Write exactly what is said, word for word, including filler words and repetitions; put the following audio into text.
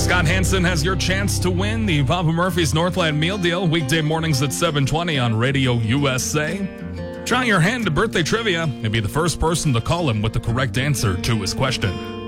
Scott Hansen has your chance to win the Papa Murphy's Northland Meal Deal weekday mornings at seven twenty on Radio U S A. Try your hand to birthday trivia and be the first person to call him with the correct answer to his question.